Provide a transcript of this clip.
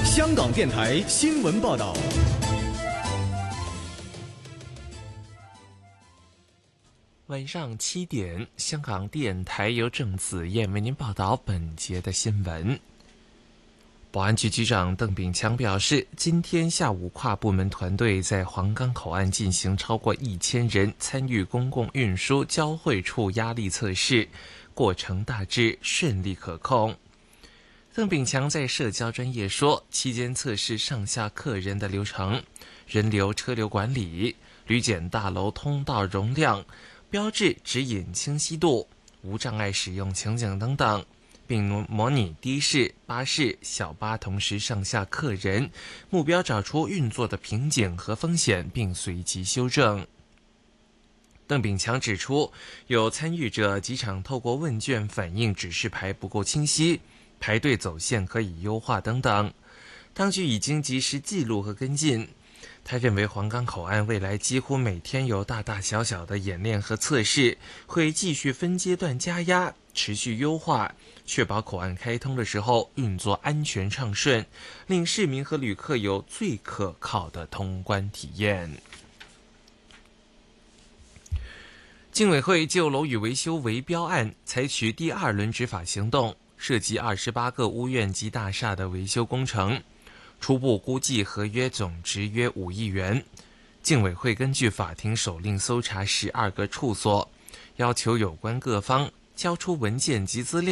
香港电台新闻报道。 晚上7点，香港电台由郑子燕为您报道本节的新闻。保安局局长邓炳强表示，今天下午跨部门团队在皇岗口岸进行超过1000人参与公共运输交汇处压力测试，过程大致顺利可控。邓炳强在社交专页说，期间测试上下客人的流程、人流车流管理、旅检大楼通道容量、标志指引清晰度、无障碍使用情景等等，并模拟的士、巴士、小巴同时上下客人，目标找出运作的瓶颈和风险，并随即修正。邓炳强指出，有参与者机场透过问卷反映指示牌不够清晰，排队走线可以优化等等，当局已经及时记录和跟进。他认为皇岗口岸未来几乎每天有大大小小的演练和测试，会继续分阶段加压，持续优化，确保口岸开通的时候运作安全畅顺，令市民和旅客有最可靠的通关体验。竞委会就楼宇维修围标案采取第2轮执法行动，涉及28个屋苑及大厦的维修工程，初步估计合约总值约5亿元。竞委会根据法庭手令搜查12个处所，要求有关各方交出文件及资料。